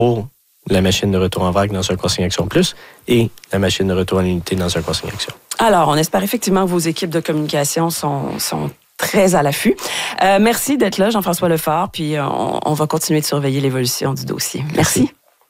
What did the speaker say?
pour la machine de retour en vrac dans un Consigne Action Plus et la machine de retour en unité dans un Consigne Action. Alors, on espère effectivement que vos équipes de communication sont très à l'affût. Merci d'être là, Jean-François Lefort, puis on va continuer de surveiller l'évolution du dossier. Merci.